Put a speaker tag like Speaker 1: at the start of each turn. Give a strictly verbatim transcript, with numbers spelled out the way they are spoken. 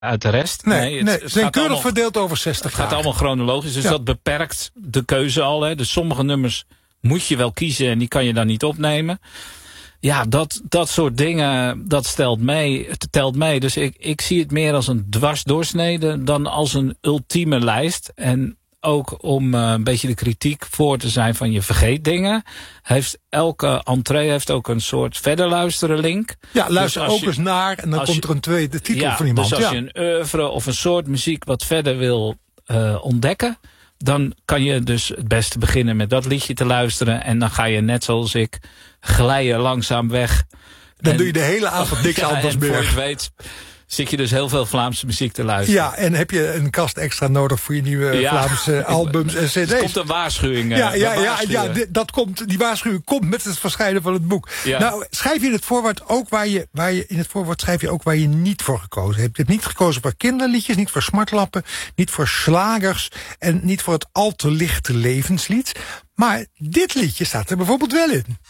Speaker 1: uit de rest.
Speaker 2: Nee,
Speaker 1: nee, het,
Speaker 2: nee,
Speaker 1: het
Speaker 2: ze zijn
Speaker 1: gaat
Speaker 2: keurig
Speaker 1: allemaal,
Speaker 2: verdeeld over zestig
Speaker 1: het
Speaker 2: jaar.
Speaker 1: gaat allemaal chronologisch, dus
Speaker 2: Ja.
Speaker 1: dat beperkt de keuze al. Hè. Dus sommige nummers moet je wel kiezen en die kan je dan niet opnemen. Ja, dat, dat soort dingen, dat stelt mee, het telt mee. Dus ik, ik zie het meer als een dwarsdoorsnede dan als een ultieme lijst. En ook om uh, een beetje de kritiek voor te zijn van je vergeet dingen. Heeft elke entree heeft ook een soort verder luisteren link.
Speaker 2: Ja, luister
Speaker 1: dus
Speaker 2: ook
Speaker 1: je,
Speaker 2: eens naar en dan komt
Speaker 1: je,
Speaker 2: er een tweede titel
Speaker 1: ja,
Speaker 2: van iemand.
Speaker 1: Dus als
Speaker 2: ja.
Speaker 1: je een oeuvre of een soort muziek wat verder wil uh, ontdekken, dan kan je dus het beste beginnen met dat liedje te luisteren. En dan ga je net zoals ik glijden langzaam weg.
Speaker 2: Dan
Speaker 1: en,
Speaker 2: doe je de hele avond niks
Speaker 1: ja,
Speaker 2: anders
Speaker 1: en
Speaker 2: meer.
Speaker 1: voor je het weet zit je dus heel veel Vlaamse muziek te luisteren.
Speaker 2: Ja, en heb je een kast extra nodig voor je nieuwe
Speaker 1: ja.
Speaker 2: Vlaamse albums en cd's.
Speaker 1: Er komt een waarschuwing.
Speaker 2: Ja, ja, ja,
Speaker 1: waarschuwen.
Speaker 2: ja dat komt, die waarschuwing komt met het verschijnen van het boek.
Speaker 1: Ja.
Speaker 2: Nou, schrijf je in het voorwoord ook waar je, waar je in het voorwoord schrijf je ook waar je niet voor gekozen hebt. Je hebt niet gekozen voor kinderliedjes, niet voor smartlappen, niet voor slagers en niet voor het al te lichte levenslied. Maar dit liedje staat er bijvoorbeeld wel in.